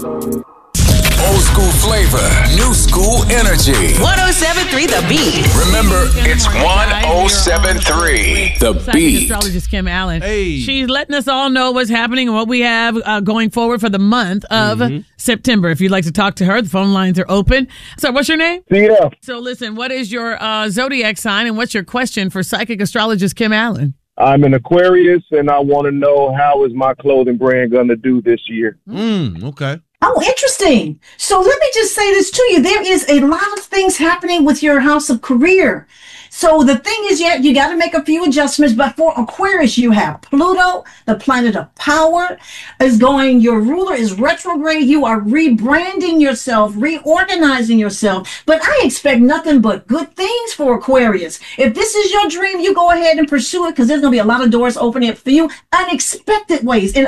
Old school flavor, new school energy. 107.3 The Beat. Remember, it's 107.3 The Psychic Beat. astrologist Kim Allen. Hey. She's letting us all know what's happening and what we have going forward for the month of September. If you'd like to talk to her, the phone lines are open. So what's your name? Yeah. So listen, what is your zodiac sign and what's your question for psychic astrologist Kim Allen? I'm an Aquarius, and I want to know how is my clothing brand going to do this year. Okay. Oh, interesting. So let me just say this to you. There is a lot of things happening with your house of career. So the thing is, you got to make a few adjustments. But for Aquarius, you have Pluto, the planet of power, is going. Your ruler is retrograde. You are rebranding yourself, reorganizing yourself. But I expect nothing but good things for Aquarius. If this is your dream, you go ahead and pursue it because there's going to be a lot of doors opening up for you in unexpected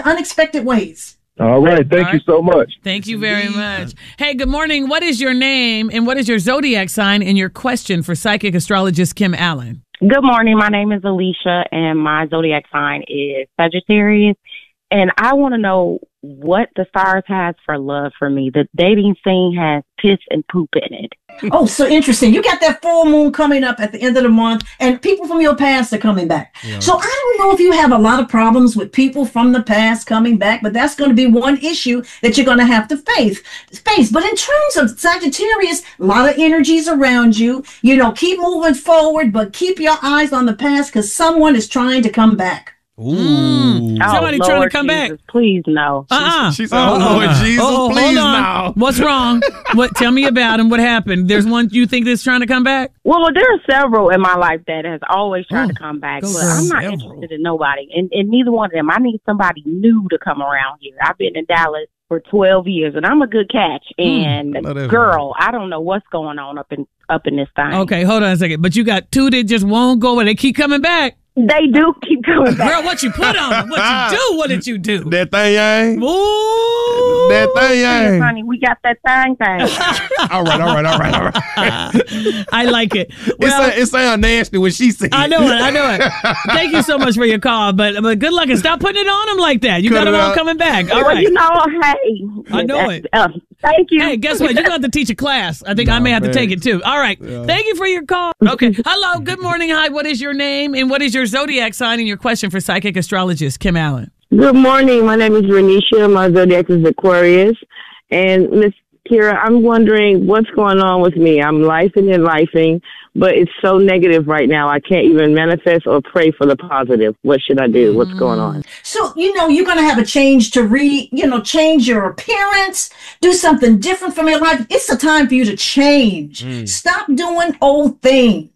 ways. All right. Thank you so much. Thank you very much. Hey, good morning. What is your name and what is your zodiac sign and your question for psychic astrologist Kim Allen? Good morning. My name is Alicia, and my zodiac sign is Sagittarius. And I want to know what the stars has for love for me. The dating scene has piss and poop in it. Oh, so interesting. You got that full moon coming up at the end of the month, and people from your past are coming back. Yeah. So I don't know if you have a lot of problems with people from the past coming back, but that's going to be one issue that you're going to have to face. But in terms of Sagittarius, a lot of energies around you. You know, keep moving forward, but keep your eyes on the past because someone is trying to come back. Ooh. Somebody Lord trying to come Jesus, back. Please no. She said, Lord Jesus, please hold on. no. What's wrong? Tell me about him. What happened? There's one you think that's trying to come back? Well, there are several in my life that has always tried to come back, but I'm not interested in nobody. And neither one of them. I need somebody new to come around here. I've been in Dallas for 12 years, and I'm a good catch. And girl, I don't know what's going on up in this thing. Okay, hold on a second. But you got two that just won't go, but they keep coming back. They do keep coming back. Girl, what you put on them? What you do? What did you do? That thing, ain't. Ooh. That thing, ain't. Honey, we got that thing. All right. I like it. Well, It sounds nasty when she said it. I know it. Thank you so much for your call, but good luck and stop putting it on them like that. You got them all coming back. All right. Well, you know, hey. I know it. Thank you. Hey, guess what? You're going to have to teach a class. I think I may have to take it too. All right. Yeah. Thank you for your call. Okay. Hello. Good morning. Hi. What is your name and what is your zodiac sign and your question for psychic astrologist Kim Allen? Good morning. My name is Renisha. My zodiac is Aquarius. And Miss Kira, I'm wondering what's going on with me. I'm lifing, but it's so negative right now. I can't even manifest or pray for the positive. What should I do? What's going on? So, you're going to have a change to change your appearance, do something different from your life. It's a time for you to change. Stop doing old things.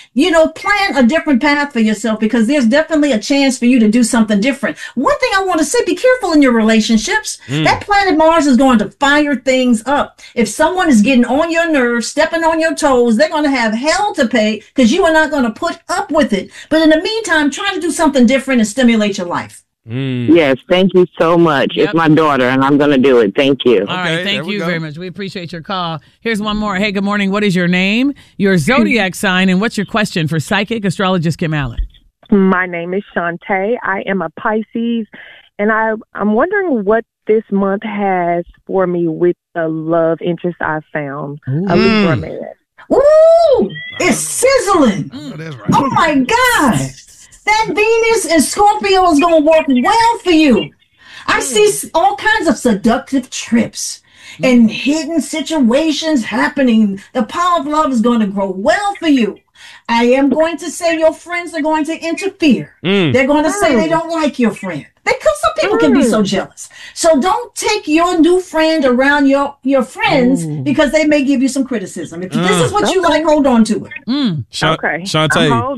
Plan a different path for yourself because there's definitely a chance for you to do something different. One thing I want to say, be careful in your relationships. That planet Mars is going to fire things up. If someone is getting on your nerves, stepping on your toes, they're going to have hell to pay because you are not going to put up with it. But in the meantime, try to do something different and stimulate your life. Yes, thank you so much. Yep. It's my daughter, and I'm going to do it. Thank you. All right, thank you very much. We appreciate your call. Here's one more. Hey, good morning. What is your name, your zodiac sign, and what's your question for psychic astrologist Kim Allen? My name is Shantae. I am a Pisces, and I'm wondering what this month has for me with the love interest I found, a Libra man. Ooh, it's sizzling. That's right. Oh, my God. That Venus and Scorpio is going to work well for you. I see all kinds of seductive trips and hidden situations happening. The power of love is going to grow well for you. I am going to say your friends are going to interfere. They're going to say they don't like your friend. Because some people can be so jealous. So don't take your new friend around your friends because they may give you some criticism. If this is what you like, hold on to it. Shantae.